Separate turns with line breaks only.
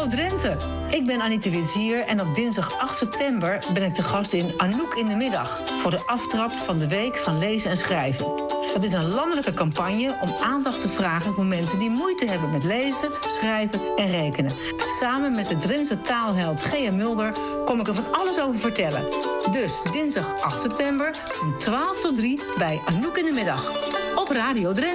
Radio Drenthe. Ik ben Anita Witsier en op dinsdag 8 september ben ik te gast in Anouk in de middag voor de aftrap van de Week van Lezen en Schrijven. Het is een landelijke campagne om aandacht te vragen voor mensen die moeite hebben met lezen, schrijven en rekenen. Samen met de Drentse taalheld Gea Mulder kom ik er van alles over vertellen. Dus dinsdag 8 september van 12 tot 3 bij Anouk in de middag op Radio Drenthe.